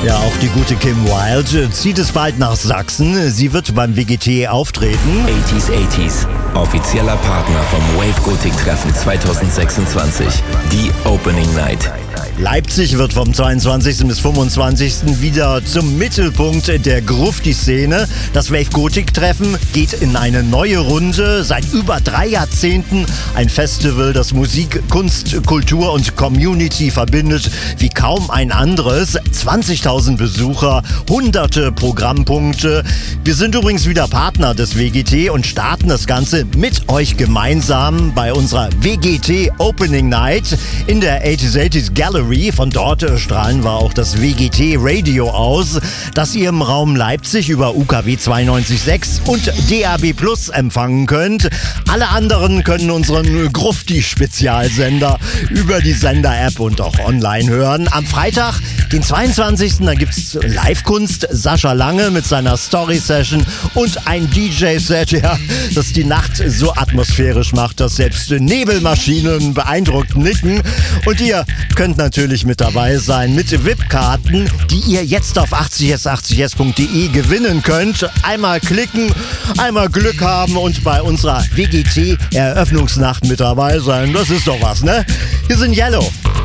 Ja, auch die gute Kim Wilde zieht es bald nach Sachsen. Sie wird beim WGT auftreten. 80s, offizieller Partner vom Wave Gothic Treffen 2026. Die Opening Night. Leipzig wird vom 22. bis 25. wieder zum Mittelpunkt der Grufti-Szene. Das Wave Gothic Treffen geht in eine neue Runde. Seit über 3 Jahrzehnten ein Festival, das Musik, Kunst, Kultur und Community verbindet wie kaum ein anderes. 20.000 Besucher, hunderte Programmpunkte. Wir sind übrigens wieder Partner des WGT und starten das Ganze mit euch gemeinsam bei unserer WGT Opening Night in der 80s Gallery. Von dort strahlen wir auch das WGT Radio aus, das ihr im Raum Leipzig über UKW 92.6 und DAB Plus empfangen könnt. Alle anderen können unseren Grufti-Spezialsender über die Sender-App und auch online hören. Am Freitag, den 22. da gibt's Live-Kunst, Sascha Lange mit seiner Story-Session und ein DJ-Set, ja, das die Nacht so atmosphärisch macht, dass selbst Nebelmaschinen beeindruckt nicken. Und ihr könnt natürlich mit dabei sein mit VIP-Karten, die ihr jetzt auf 80s80s.de gewinnen könnt. Einmal klicken, einmal Glück haben und bei unserer WGT-Eröffnungsnacht mit dabei sein. Das ist doch was, ne? Hier sind Yellow.